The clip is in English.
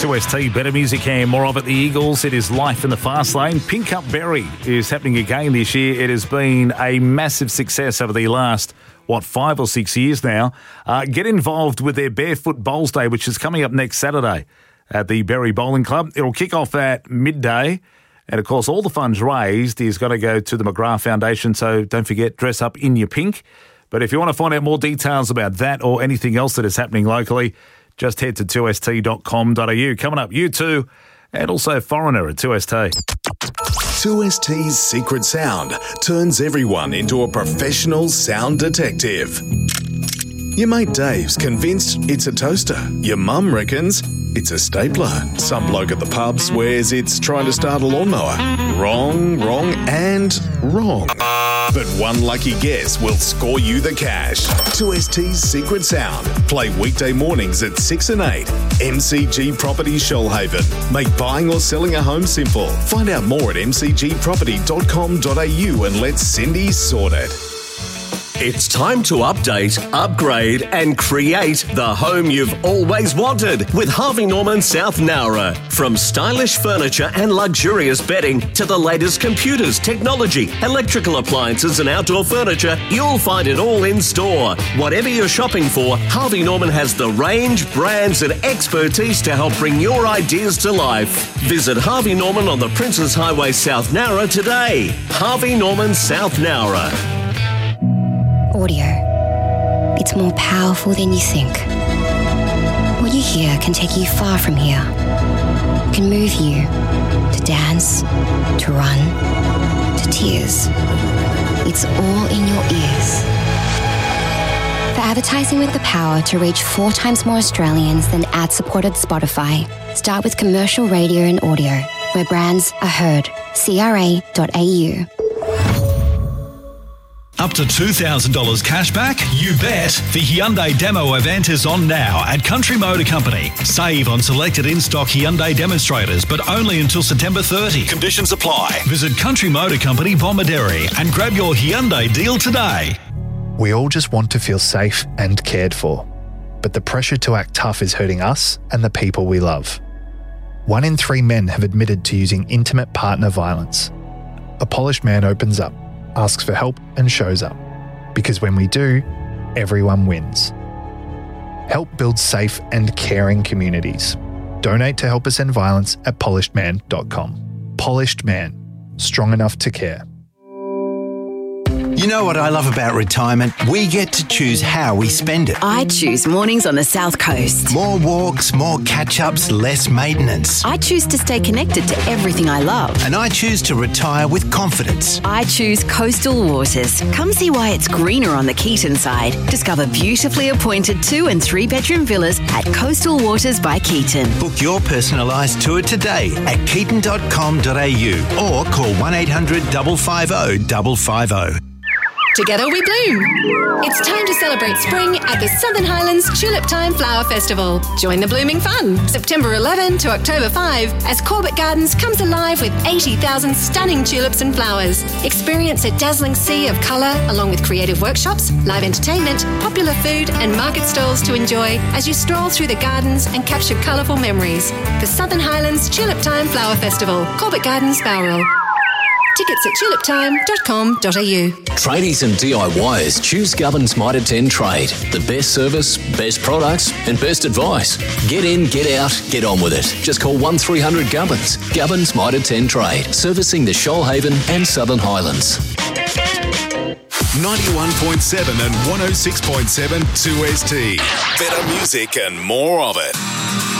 2ST, better music and more of it. The Eagles, it is life in the fast lane. Pink Up Berry is happening again this year. It has been a massive success over the last, 5 or 6 years now. Get involved with their Barefoot Bowls Day, which is coming up next Saturday at the Berry Bowling Club. It'll kick off at midday. And, of course, all the funds raised is going to go to the McGrath Foundation. So don't forget, dress up in your pink. But if you want to find out more details about that or anything else that is happening locally, just head to 2st.com.au. Coming up, U2 and also Foreigner at 2ST. 2ST's secret sound turns everyone into a professional sound detective. Your mate Dave's convinced it's a toaster. Your mum reckons it's a stapler. Some bloke at the pub swears it's trying to start a lawnmower. Wrong, and wrong. But one lucky guess will score you the cash. 2ST's secret sound. Play weekday mornings at 6 and 8. MCG Properties Shoalhaven. Make buying or selling a home simple. Find out more at mcgproperty.com.au and let Cindy sort it. It's time to update, upgrade and create the home you've always wanted with Harvey Norman South Nowra. From stylish furniture and luxurious bedding to the latest computers, technology, electrical appliances and outdoor furniture, you'll find it all in store. Whatever you're shopping for, Harvey Norman has the range, brands and expertise to help bring your ideas to life. Visit Harvey Norman on the Princes Highway South Nowra today. Harvey Norman South Nowra. Audio. It's more powerful than you think. What you hear can take you far from here. It can move you to dance, to run, to tears. It's all in your ears. For advertising with the power to reach 4 times more Australians than ad-supported Spotify, start with commercial radio and audio, where brands are heard. CRA.au. Up to $2,000 cash back? You bet. The Hyundai Demo event is on now at Country Motor Company. Save on selected in-stock Hyundai demonstrators, but only until September 30. Conditions apply. Visit Country Motor Company, Bomaderry, and grab your Hyundai deal today. We all just want to feel safe and cared for. But the pressure to act tough is hurting us and the people we love. 1 in 3 men have admitted to using intimate partner violence. A polished man opens up, asks for help and shows up. Because when we do, everyone wins. Help build safe and caring communities. Donate to Help Us End Violence at polishedman.com. Polished Man. Strong enough to care. You know what I love about retirement? We get to choose how we spend it. I choose mornings on the South Coast. More walks, more catch-ups, less maintenance. I choose to stay connected to everything I love. And I choose to retire with confidence. I choose Coastal Waters. Come see why it's greener on the Keaton side. Discover beautifully appointed 2 and 3 bedroom villas at Coastal Waters by Keaton. Book your personalised tour today at keaton.com.au or call 1800 550 550. Together we bloom. It's time to celebrate spring at the Southern Highlands Tulip Time Flower Festival. Join the blooming fun, September 11 to October 5, as Corbett Gardens comes alive with 80,000 stunning tulips and flowers. Experience a dazzling sea of colour along with creative workshops, live entertainment, popular food and market stalls to enjoy as you stroll through the gardens and capture colourful memories. The Southern Highlands Tulip Time Flower Festival, Corbett Gardens, Bowral. Tickets at tuliptime.com.au. Tradies and DIYers choose Gubbins Mitre 10 Trade. The best service, best products and best advice. Get in, get out, get on with it. Just call 1300 Gubbins. Gubbins Mitre 10 Trade. Servicing the Shoalhaven and Southern Highlands. 91.7 and 106.7 2ST. Better music and more of it.